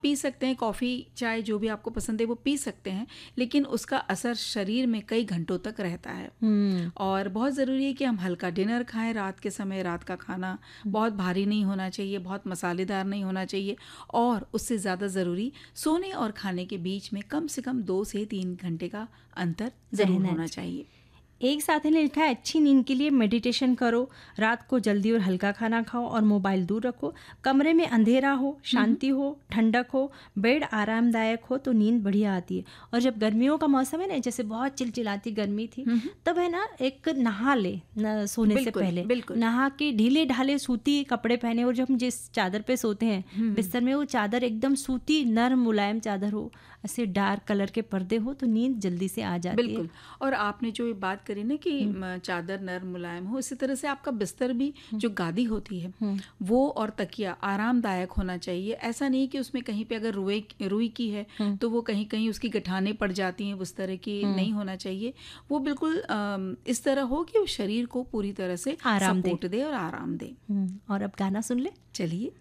P सकते हैं, coffee चाय जो भी आपको पसंद है वो पी सकते हैं, लेकिन उसका असर शरीर में कई घंटों तक रहता है। और बहुत ज़रूरी है कि हम हल्का डिनर खाएं रात के समय। रात का खाना बहुत भारी नहीं होना चाहिए, बहुत मसालेदार नहीं होना चाहिए, और उससे ज़्यादा ज़रूरी सोने और खाने के बीच में कम से कम 2 से 3 घंटे का अंतर ज़रूर होना चाहिए। एक साथी ने लिखा है, अच्छी नींद के लिए मेडिटेशन करो, रात को जल्दी और हल्का खाना खाओ और मोबाइल दूर रखो। कमरे में अंधेरा हो, शांति हो, ठंडक हो, बेड आरामदायक हो तो नींद बढ़िया आती है। और जब गर्मियों का मौसम है ना, जैसे बहुत चिलचिलाती गर्मी थी, तब है ना एक नहा ले सोने से पहले, नहा के ढीले ढाले सूती कपड़े पहने, और जब हम जिस चादर पे सोते हैं बिस्तर में, वो चादर एकदम सूती नरम मुलायम चादर हो, ऐसे डार्क कलर के पर्दे हो, तो नींद जल्दी से आ जाती है। और आपने जो बात करी ना कि चादर नरम मुलायम हो, इसी तरह से आपका बिस्तर भी जो गादी होती है वो और तकिया आरामदायक होना चाहिए। ऐसा नहीं कि उसमें कहीं पे अगर रुई की है तो वो कहीं कहीं उसकी गठानें पड़ जाती हैं, उस तरह की नहीं होना चाहिए। वो बिल्कुल इस तरह हो कि वो शरीर को पूरी तरह से सपोर्ट दे और आराम दे। और अब गाना सुन ले, चलिए।